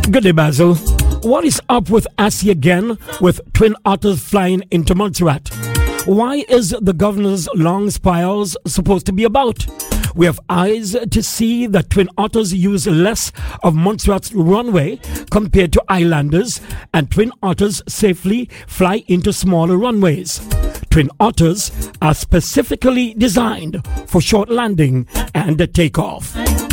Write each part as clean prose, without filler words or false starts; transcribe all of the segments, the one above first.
Good day, Basil. What is up with Assie again with Twin Otters flying into Montserrat? Why is the governor's long spirals supposed to be about? We have eyes to see that Twin Otters use less of Montserrat's runway compared to Islanders, and Twin Otters safely fly into smaller runways. Twin Otters are specifically designed for short landing and takeoff.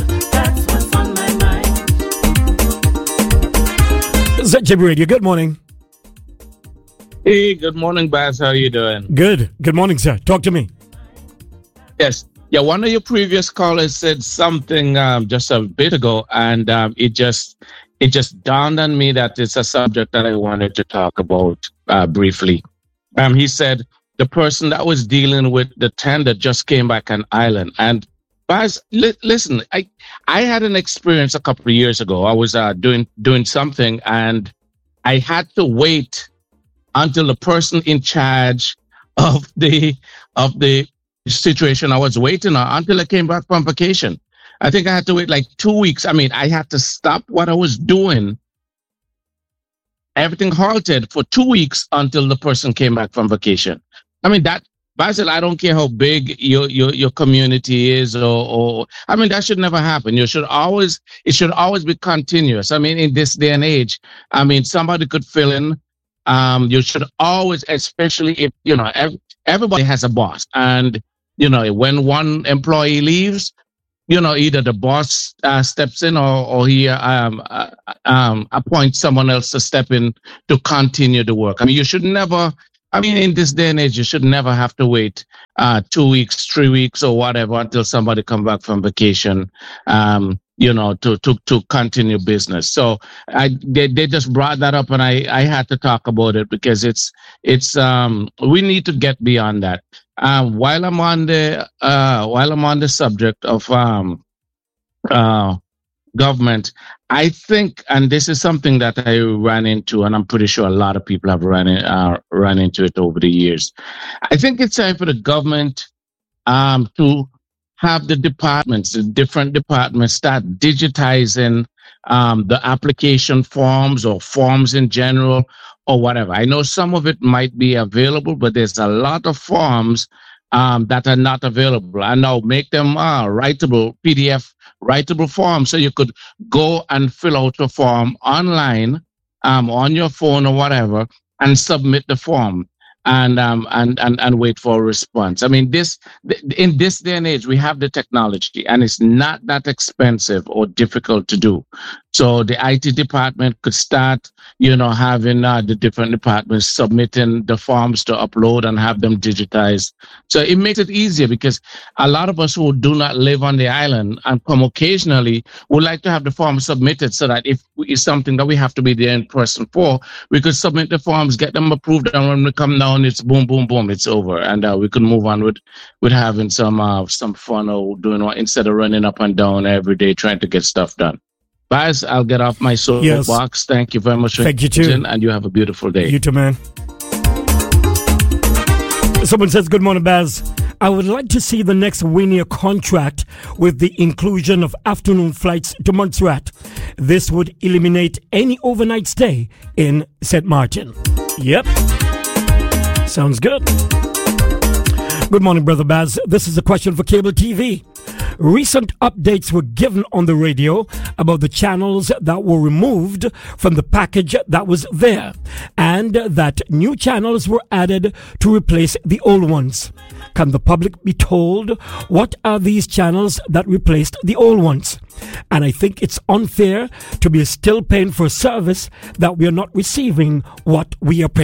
ZJB Radio, good morning. Hey, good morning, Baz. How are you doing? Good. Good morning, sir. Talk to me. Yes. Yeah, one of your previous callers said something just a bit ago, and it just dawned on me that it's a subject that I wanted to talk about briefly. He said the person that was dealing with the tender just came back on island. And Baz, listen, I had an experience a couple of years ago. I was doing something, and I had to wait until the person in charge of the situation I was waiting on until I came back from vacation. I think I had to wait like 2 weeks. I mean, I had to stop what I was doing. Everything halted for 2 weeks until the person came back from vacation. I mean, that, Basil, I don't care how big your community is, or I mean, that should never happen. It should always be continuous. I mean, in this day and age, I mean, somebody could fill in. You should always, especially if, everybody has a boss. And, when one employee leaves, either the boss steps in or he appoints someone else to step in to continue the work. I mean, in this day and age, you should never have to wait 2 weeks, 3 weeks or whatever until somebody come back from vacation, to continue business. So they just brought that up, and I had to talk about it because it's we need to get beyond that. While I'm on the subject of government, I think, and this is something that I ran into, and I'm pretty sure a lot of people have run into it over the years. I think it's time for the government to have the different departments start digitizing the application forms or forms in general or whatever. I know some of it might be available, but there's a lot of forms that are not available. And now make them writable, PDF writable forms, so you could go and fill out a form online on your phone or whatever and submit the form. And wait for a response. I mean, in this day and age, we have the technology, and it's not that expensive or difficult to do. So the IT department could start, having the different departments submitting the forms to upload and have them digitized. So it makes it easier, because a lot of us who do not live on the island and come occasionally would like to have the form submitted, so that if it's something that we have to be there in person for, we could submit the forms, get them approved, and when we come down, it's boom, boom, boom, it's over. And we could move on with having some fun or doing what, instead of running up and down every day trying to get stuff done. Baz, I'll get off my soapbox. Yes. Thank you very much for listening, and you have a beautiful day. You too, man. Someone says, good morning, Baz. I would like to see the next one-year contract with the inclusion of afternoon flights to Montserrat. This would eliminate any overnight stay in St. Martin. Yep. Sounds good. Good morning, Brother Baz. This is a question for cable TV. Recent updates were given on the radio about the channels that were removed from the package that was there, and that new channels were added to replace the old ones. Can the public be told what are these channels that replaced the old ones? And I think it's unfair to be still paying for a service that we are not receiving what we are paying.